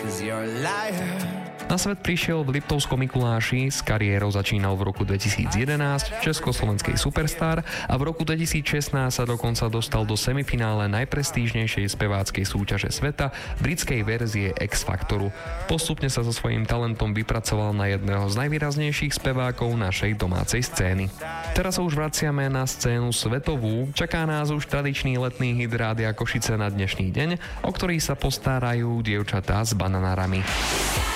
'cause you're a liar. Na svet prišiel v Liptovskom Mikuláši, s kariérou začínal v roku 2011 v československej Superstar a v roku 2016 sa dokonca dostal do semifinále najprestížnejšej speváckej súťaže sveta, britskej verzie X Factoru. Postupne sa so svojím talentom vypracoval na jedného z najvýraznejších spevákov našej domácej scény. Teraz sa už vraciame na scénu svetovú, čaká nás už tradičný letný hit Rádia Košice na dnešný deň, o ktorý sa postarajú dievčatá s bananárami.